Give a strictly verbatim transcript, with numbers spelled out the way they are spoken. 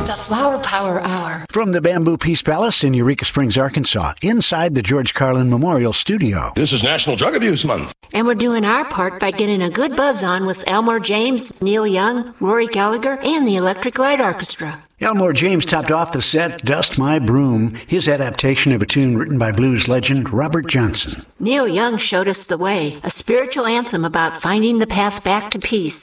The Flower Power Hour. From the Bamboo Peace Palace in Eureka Springs, Arkansas, inside the George Carlin Memorial Studio. This is National Drug Abuse Month. And we're doing our part by getting a good buzz on with Elmore James, Neil Young, Rory Gallagher, and the Electric Light Orchestra. Elmore James topped off the set Dust My Broom, his adaptation of a tune written by blues legend Robert Johnson. Neil Young showed us the way, a spiritual anthem about finding the path back to peace.